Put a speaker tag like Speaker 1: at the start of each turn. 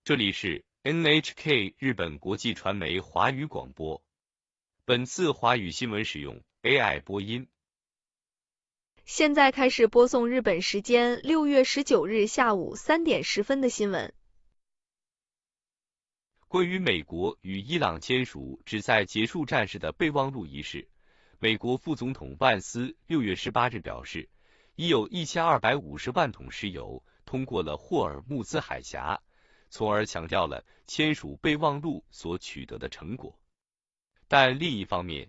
Speaker 1: 这里是 NHK 日本国际传媒华语广播。本次华语新闻使用 AI 播音。
Speaker 2: 现在开始播送日本时间6月19日下午3点10分的新闻。
Speaker 1: 关于美国与伊朗签署旨在结束战事的备忘录一事，美国副总统万斯6月18日表示，已有1250万桶石油通过了霍尔木兹海峡，从而强调了签署备忘录所取得的成果。但另一方面，